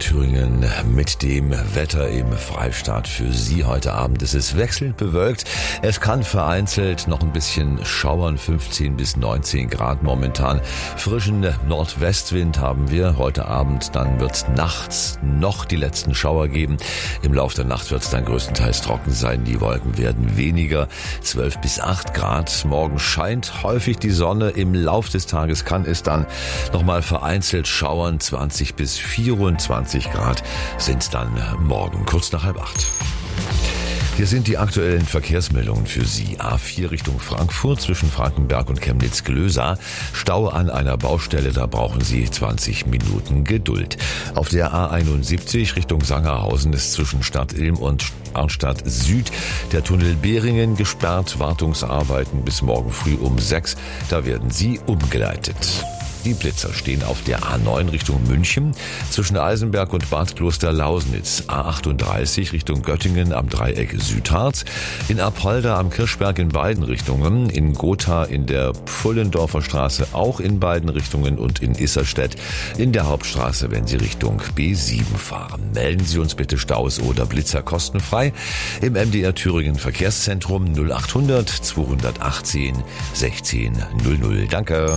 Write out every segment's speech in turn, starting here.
Thüringen mit dem Wetter im Freistaat für Sie heute Abend. Es ist wechselnd bewölkt. Es kann vereinzelt noch ein bisschen schauern, 15 bis 19 Grad momentan. Frischen Nordwestwind haben wir heute Abend. Dann wird nachts noch die letzten Schauer geben. Im Laufe der Nacht wird es dann größtenteils trocken sein. Die Wolken werden weniger, 12 bis 8 Grad. Morgen scheint häufig die Sonne. Im Laufe des Tages kann es dann nochmal vereinzelt schauern. 20 bis 24 Grad sind dann morgen kurz nach 7:30. Hier sind die aktuellen Verkehrsmeldungen für Sie. A4 Richtung Frankfurt zwischen Frankenberg und Chemnitz-Glösa. Stau an einer Baustelle, da brauchen Sie 20 Minuten Geduld. Auf der A71 Richtung Sangerhausen ist zwischen Stadt Ilm und Arnstadt Süd der Tunnel Behringen gesperrt. Wartungsarbeiten bis morgen früh um 6. Da werden Sie umgeleitet. Die Blitzer stehen auf der A9 Richtung München, zwischen Eisenberg und Bad Kloster-Lausnitz, A38 Richtung Göttingen am Dreieck Südharz, in Apolda am Kirchberg in beiden Richtungen, in Gotha in der Pfullendorfer Straße auch in beiden Richtungen und in Isserstedt in der Hauptstraße, wenn Sie Richtung B7 fahren. Melden Sie uns bitte Staus oder Blitzer kostenfrei im MDR Thüringen Verkehrszentrum 0800 218 16 00. Danke.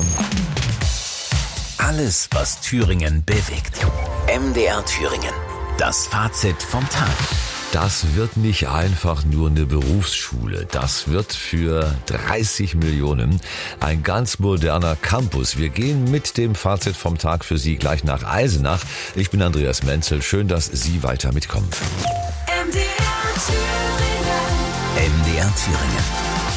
Alles, was Thüringen bewegt. MDR Thüringen. Das Fazit vom Tag. Das wird nicht einfach nur eine Berufsschule. Das wird für 30 Millionen ein ganz moderner Campus. Wir gehen mit dem Fazit vom Tag für Sie gleich nach Eisenach. Ich bin Andreas Menzel. Schön, dass Sie weiter mitkommen. MDR Thüringen. MDR Thüringen.